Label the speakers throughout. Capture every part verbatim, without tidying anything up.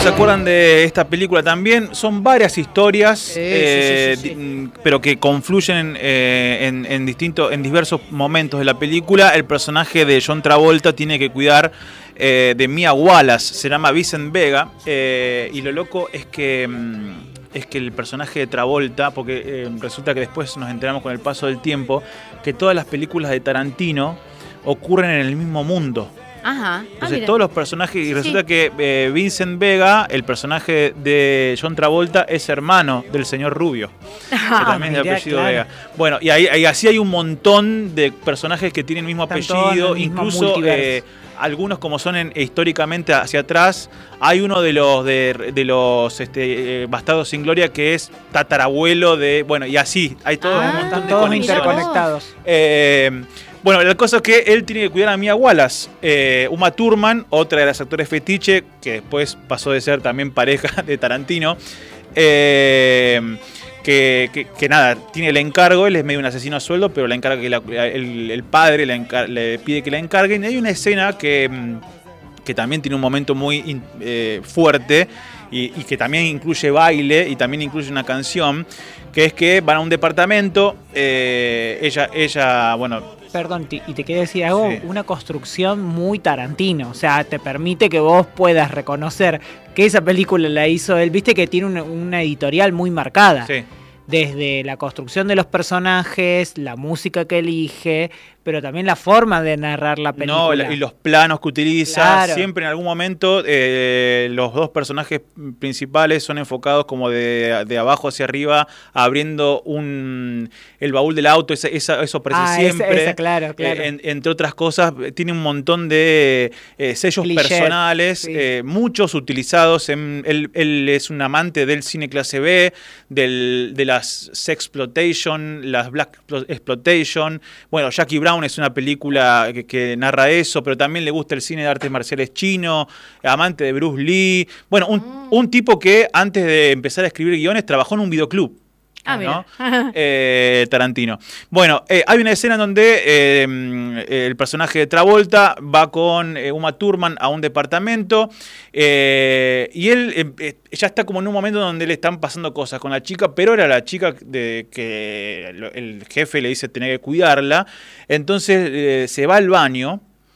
Speaker 1: se acuerdan de esta película también. Son varias historias, sí, eh, sí, sí, sí, sí. pero que confluyen en, eh, en, en, distinto, en diversos momentos de la película. El personaje de John Travolta tiene que cuidar eh, de Mia Wallace, se llama Vincent Vega, eh, y lo loco es que... es que el personaje de Travolta, porque eh, resulta que después nos enteramos con el paso del tiempo, que todas las películas de Tarantino ocurren en el mismo mundo.
Speaker 2: Ajá.
Speaker 1: Entonces
Speaker 2: ah,
Speaker 1: todos los personajes, y resulta
Speaker 2: sí.
Speaker 1: que eh, Vincent Vega, el personaje de John Travolta, es hermano del señor Rubio,
Speaker 2: Ah,
Speaker 1: que también es de
Speaker 3: mirá,
Speaker 1: apellido
Speaker 3: claro.
Speaker 1: Vega. Bueno, y ahí, ahí así hay un montón de personajes que tienen el mismo
Speaker 3: Están todos
Speaker 1: apellido,
Speaker 3: en el mismo
Speaker 1: incluso
Speaker 3: multiverso.
Speaker 1: eh, algunos como son en, históricamente hacia atrás. Hay uno de los de, de los este, eh, Bastardos sin Gloria que es tatarabuelo de, bueno, y así hay todo
Speaker 2: Ah,
Speaker 1: un montón
Speaker 3: Están
Speaker 1: de
Speaker 3: todos
Speaker 1: conexiones.
Speaker 3: interconectados.
Speaker 1: Eh, bueno, la cosa es que él tiene que cuidar a Mia Wallace. Eh, Uma Thurman, otra de las actores fetiche, que después pasó de ser también pareja de Tarantino, eh, que, que, que nada, tiene el encargo, él es medio un asesino a sueldo, pero la encarga que la, el, el padre le, encar, le pide que la encarguen. Y hay una escena que, que también tiene un momento muy eh, fuerte y, y que también incluye baile y también incluye una canción, que es que van a un departamento, eh, ella, ella, bueno...
Speaker 3: Perdón, te- y te quería decir algo,
Speaker 1: Sí.
Speaker 3: una construcción muy Tarantino, o sea, te permite que vos puedas reconocer que esa película la hizo él, viste que tiene una, una editorial muy marcada,
Speaker 1: Sí.
Speaker 3: desde la construcción de los personajes, la música que elige, pero también la forma de narrar la película.
Speaker 1: No, la- y los planos que utiliza,
Speaker 3: Claro.
Speaker 1: siempre en algún momento eh, los dos personajes principales son enfocados como de, de abajo hacia arriba, abriendo un el baúl del auto, esa, esa- eso aparece
Speaker 3: Ah, esa-
Speaker 1: siempre.
Speaker 3: esa, claro, claro.
Speaker 1: Eh, en- entre otras cosas, tiene un montón de eh, sellos
Speaker 3: Clichés,
Speaker 1: personales,
Speaker 3: sí.
Speaker 1: eh, muchos utilizados. En, él, él es un amante del cine clase B, del, de las sexploitation, las black exploitation. Bueno, Jackie Brown es una película que, que narra eso, pero también le gusta el cine de artes marciales chino, amante de Bruce Lee. Bueno, un,
Speaker 2: Mm.
Speaker 1: un tipo que antes de empezar a escribir guiones trabajó en un videoclub.
Speaker 2: Ah,
Speaker 1: ¿no?
Speaker 2: mira.
Speaker 1: eh, Tarantino. Bueno, eh, hay una escena en donde eh, el personaje de Travolta va con eh, Uma Thurman a un departamento eh, y él eh, eh, ya está como en un momento donde le están pasando cosas con la chica, pero era la chica de que lo- el jefe le dice tener que cuidarla. Entonces eh, se va al baño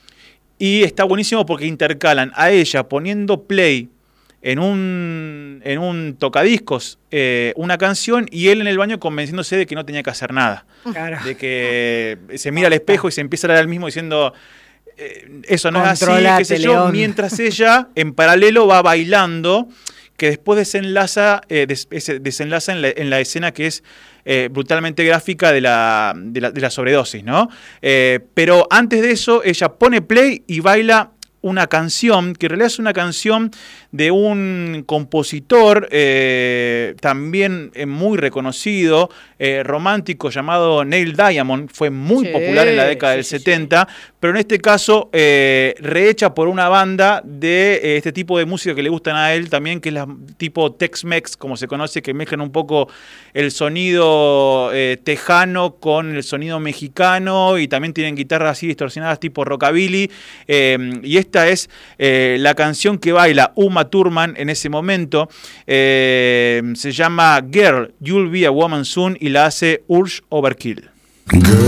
Speaker 1: y está buenísimo porque intercalan a ella poniendo play en un, en un tocadiscos eh, una canción y él en el baño convenciéndose de que no tenía que hacer nada.
Speaker 3: Claro.
Speaker 1: De que se mira al espejo y se empieza a dar al mismo diciendo eh, eso no es así,
Speaker 3: Controlate,
Speaker 1: qué sé yo,
Speaker 3: León.
Speaker 1: mientras ella en paralelo va bailando, que después desenlaza, eh, des, ese- desenlaza en, la, en la escena que es eh, brutalmente gráfica de la, de la, de la sobredosis, ¿no? Eh, pero antes de eso ella pone play y baila una canción, que en realidad es una canción de un compositor eh, también eh, muy reconocido, eh, romántico, llamado Neil Diamond. Fue muy
Speaker 2: Sí,
Speaker 1: popular en la década
Speaker 2: sí,
Speaker 1: del
Speaker 2: sí,
Speaker 1: setenta, pero en este caso eh, rehecha por una banda de eh, este tipo de música que le gustan a él también, que es la tipo Tex-Mex, como se conoce, que mezclan un poco el sonido eh, tejano con el sonido mexicano y también tienen guitarras así distorsionadas tipo rockabilly. Eh, y esta es eh, la canción que baila Uma Thurman en ese momento. Eh, se llama Girl, You'll Be a Woman Soon y la hace Urge Overkill.